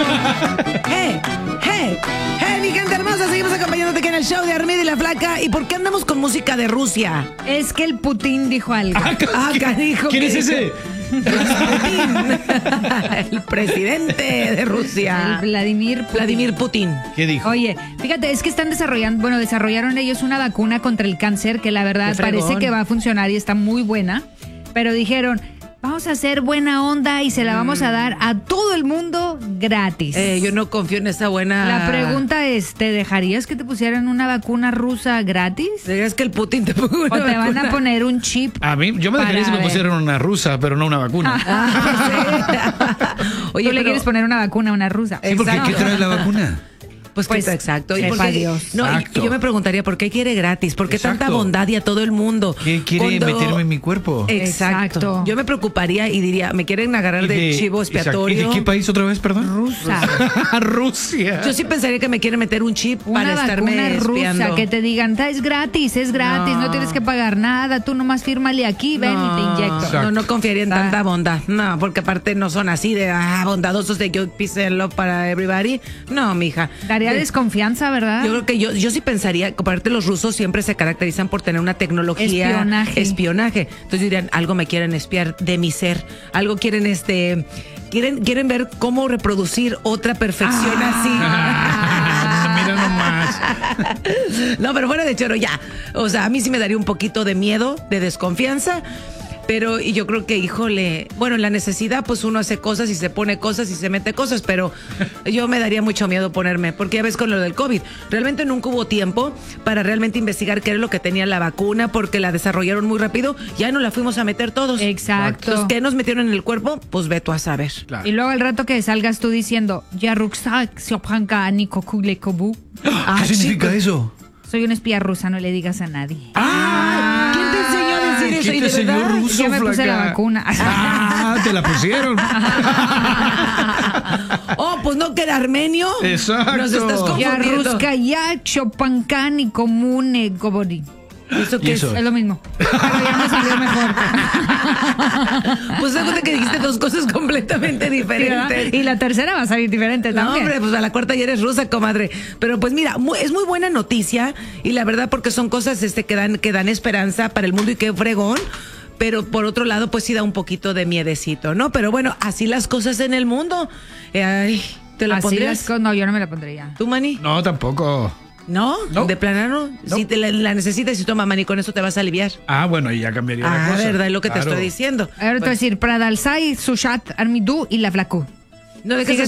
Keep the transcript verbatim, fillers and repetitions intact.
¡Hey! ¡Hey! ¡Hey, mi gente hermosa! Seguimos acompañándote aquí en el show de Armida y la Flaca. ¿Y por qué andamos con música de Rusia? Es que el Putin dijo algo. Ah, canijo. ¿Quién es ese? Putin. El presidente de Rusia. El Vladimir Putin. Vladimir Putin. ¿Qué dijo? Oye, fíjate, es que están desarrollando, bueno, desarrollaron ellos una vacuna contra el cáncer que la verdad Qué fregón. parece que va a funcionar y está muy buena, pero dijeron, vamos a hacer buena onda y se la vamos a dar a todo el mundo gratis. Eh, yo no confío en esa buena... La pregunta es, ¿te dejarías que te pusieran una vacuna rusa gratis? ¿Dirías que el Putin te ponga una ¿O te van vacuna? a poner un chip? A mí, yo me dejaría para si me ver? pusieran una rusa, pero no una vacuna. Ah, sí. Oye, Tú le pero- quieres poner una vacuna a una rusa. Sí, porque ¿qué trae la vacuna? Pues, Pues, que- exacto. ¿Y sepa por qué- Dios. No, y- Exacto. y yo me preguntaría, ¿por qué quiere gratis? ¿Por qué Exacto. tanta bondad y a todo el mundo? ¿Qué quiere Cuando- meterme en mi cuerpo? Exacto. Exacto. Yo me preocuparía y diría, ¿me quieren agarrar ¿Y de, de- chivo exacto. expiatorio? ¿Y de qué país otra vez, perdón? Rusa. Rusia. Yo sí pensaría que me quieren meter un chip Una para estarme vacuna espiando. rusa que te digan, "Ta, es gratis, es gratis, no. No. tienes que pagar nada, tú nomás fírmale aquí, ven y te inyecto. Exacto. No, no confiaría en Ah. tanta bondad. No, porque aparte no son así de ah, bondadosos de yo peace and love para everybody. No, mija. Daría De- desconfianza, ¿verdad? Yo creo que yo, yo sí pensaría, aparte los rusos siempre se caracterizan por tener una tecnología Espionaje. espionaje. Entonces dirían, algo me quieren espiar de mi ser, algo quieren este quieren quieren ver cómo reproducir otra perfección Ah, mira nomás. así. No, pero fuera de choro ya. O sea, a mí sí me daría un poquito de miedo, de desconfianza. Pero, y yo creo que, híjole, bueno, en la necesidad, pues uno hace cosas y se pone cosas y se mete cosas, pero yo me daría mucho miedo ponerme, porque ya ves con lo del COVID, realmente nunca hubo tiempo para realmente investigar qué era lo que tenía la vacuna, porque la desarrollaron muy rápido, ya no la fuimos a meter todos. Exacto. Entonces, ¿qué nos metieron en el cuerpo? Pues ve tú a saber. Claro. Y luego al rato que salgas tú diciendo, ya rucksack, siophanka, nikokule kobu. Ah, ¿Qué significa chicos. eso? Soy una espía rusa, no le digas a nadie. Ah, ¿quién te enseñó a decir eso? ¿Quién ¿Y te de enseñó verdad? ruso, Ya me puse flaca? la vacuna. Ah, te la pusieron. Oh, pues no que era armenio. Exacto. Nos estás Ya confundiendo. ruska, ya siophanka, nikomune, gobori. ¿Eso ¿Y qué eso? es? Es lo mismo. Pero ya me salió mejor. Pues se cuenta que dijiste dos cosas completamente Sí, ¿verdad? diferentes. Y la tercera va a salir diferente No, también. hombre, pues a la cuarta ya eres rusa, comadre. Pero pues mira, mu- es muy buena noticia y la verdad porque son cosas este, que, dan, que dan esperanza para el mundo y qué fregón. Pero por otro lado, pues sí da un poquito de miedecito, ¿no? Pero bueno, así las cosas en el mundo. Eh, ay, ¿te la Así pondrías? las cosas- no, yo no me la pondría. ¿Tú, Mani? No, tampoco. ¿No? No. ¿De plano? No. Si te la, la necesitas y toma, Mani, con eso te vas a aliviar. Ah, bueno, y ya cambiaría la Ah, cosa. verdad, es lo que te Claro. estoy diciendo. Ahora te voy a decir, Pradalsai, Sushat, Armidú y la Flacu. No dejes de